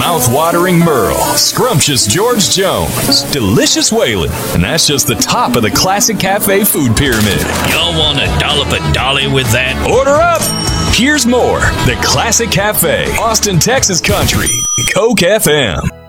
Mouth-watering Merle, scrumptious George Jones, delicious Waylon, and that's just the top of the Classic Cafe food pyramid. Y'all want to dollop a dolly with that? Order up! Here's more. The Classic Cafe, Austin, Texas Country, Coke FM.